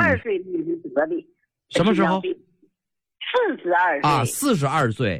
42岁那年得的。 什么时候 ？42岁啊，42岁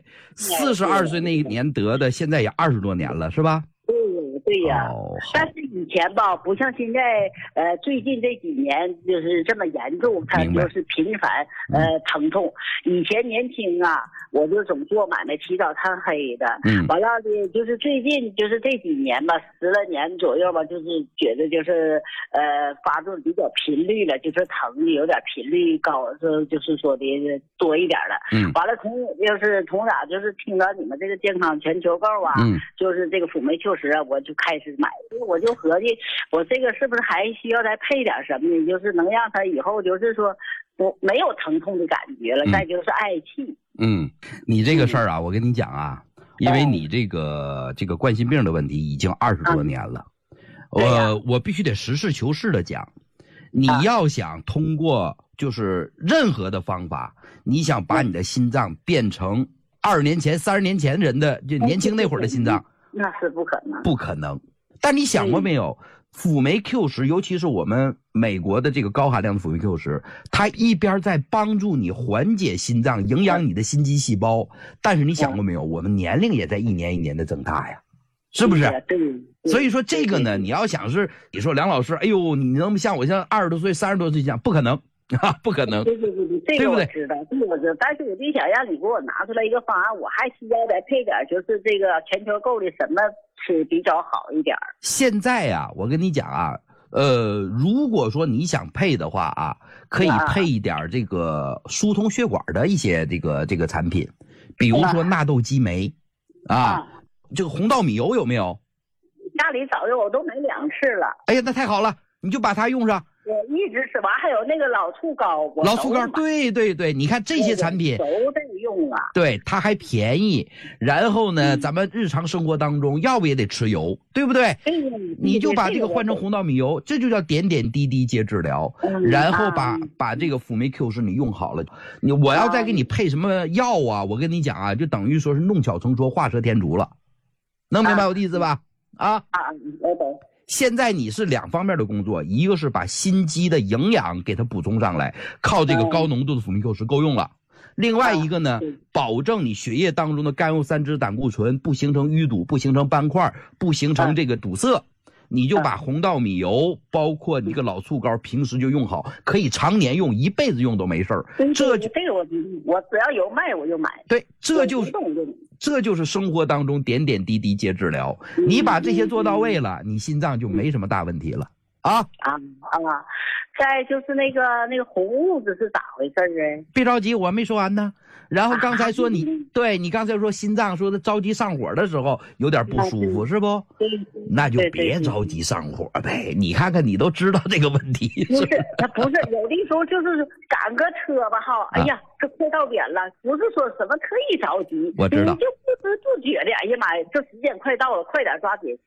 ，42岁那一年得的，现在也20多年了，是吧？ 对呀， 哦， 但是以前吧，不像现在，最近这几年就是这么严重，它就是频繁，疼痛。以前年轻啊，我就总做买卖起早贪黑的，完了的，就是最近就是这几年吧，10来年左右吧，就是觉得就是发作比较频率了，就是疼的有点频率高，就是说的多一点了。完了从咋就是听到你们这个健康全球购啊，就是这个辅酶 Q10啊，我就开始买，我就合计我这个是不是还需要再配点什么呢？就是能让他以后就是说没有疼痛的感觉了，再就是嗳气。 你这个事儿啊，我跟你讲啊，因为你这个冠心病的问题已经20多年了，我必须得实事求是的讲，你要想通过就是任何的方法，你想把你的心脏变成20年前、30年前人的就年轻那会儿的心脏。 那是不可能， 不可能。但你想过没有，辅酶 Q10，尤其是我们美国的这个高含量的辅酶 Q10，它一边在帮助你缓解心脏、营养你的心肌细胞，但是你想过没有，我们年龄也在一年一年的增大呀，是不是？ 对。 所以说这个呢，你要想是你说梁老师，哎呦，你能像我像20多岁、30多岁这样，不可能。不可能， 对，这个我知道，这个我知道，但是我就想让你给我拿出来一个方案，我还需要再配点，就是这个全球购的什么吃比较好一点。现在啊，我跟你讲啊，如果说你想配的话啊，可以配一点这个疏通血管的一些这个产品，比如说纳豆激酶这个红稻米油有没有？ 家里早有，我都买2次了。 哎呀，那太好了，你就把它用上。 我一直吃完，还有那个老醋膏， 对，你看这些产品都在用啊。 对，它还便宜。然后呢，咱们日常生活当中要不也得吃油，对不对？你就把这个换成红稻米油，这就叫点点滴滴接治疗。然后把这个辅酶 Q10你用好了，我要再给你配什么药啊？我跟你讲啊，就等于说是弄巧成拙，画蛇添足了。能明白我的意思吧？ 我懂。 现在你是2方面的工作，一个是把心肌的营养给它补充上来，靠这个高浓度的辅酶 Q10够用了。另外一个呢，保证你血液当中的甘油三酯胆固醇不形成淤堵，不形成斑块，不形成这个堵塞。你就把红稻米油，包括你这个老醋膏，平时就用好，可以常年用，一辈子用都没事儿。 这个我只要有卖我就买。 对，这就是生活当中点点滴滴接治疗。你把这些做到位了，你心脏就没什么大问题了再就是那个红痦子是咋回事啊？ 别着急，我还没说完呢。然后刚才说你刚才说心脏说的着急上火的时候有点不舒服，是不？那就别着急上火呗。你看看你都知道这个问题。 不是，有的时候就是赶个车吧哎呀，这快到点了，不是说什么特意着急， 我知道， 你就不知不觉的，哎呀妈呀，这时间快到了，快点抓紧，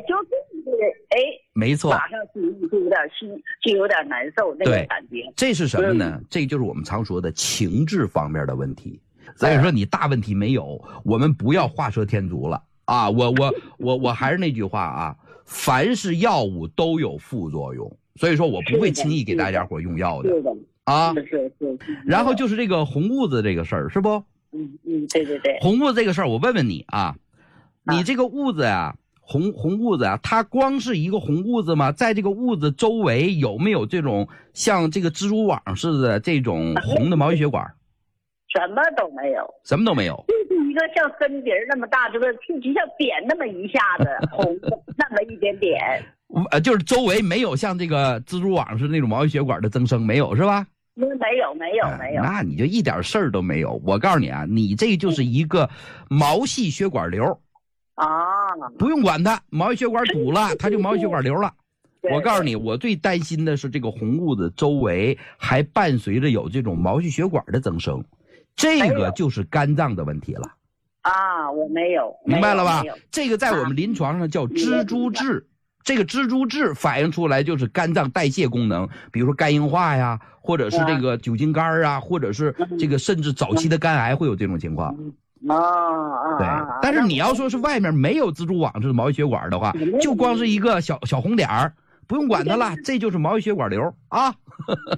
没错， 马上就有点难受那种感觉。 这是什么呢？这就是我们常说的情志方面的问题。所以说你大问题没有，我们不要画蛇添足了啊！我还是那句话啊，凡是药物都有副作用，所以说我不会轻易给大家伙用药的啊。 是。 然后就是这个红痦子这个事儿，是不？ 对。 红痦子这个事儿，我问问你啊，你这个痦子啊，红痦子啊，它光是一个红痦子吗？在这个痦子周围有没有这种像这个蜘蛛网似的这种红的毛细血管？ 什么都没有，就是一个像根鼻那么大，就像扁那么一下子红的那么一点点。 就是周围没有像这个蜘蛛网似的那种毛细血管的增生，没有是吧？ 没有。 那你就一点事儿都没有。我告诉你啊，你这就是一个毛细血管瘤不用管它，毛细血管堵了，它就毛细血管瘤了。我告诉你，我最担心的是这个红痦子周围还伴随着有这种毛细血管的增生。这个就是肝脏的问题了我没有， 明白了吧？这个在我们临床上叫蜘蛛痣，这个蜘蛛痣反映出来就是肝脏代谢功能，比如说肝硬化呀，或者是这个酒精肝啊，或者是这个甚至早期的肝癌会有这种情况。对，但是你要说是外面没有蜘蛛网似的毛细血管的话，就光是一个小红点儿，不用管它了，这就是毛细血管瘤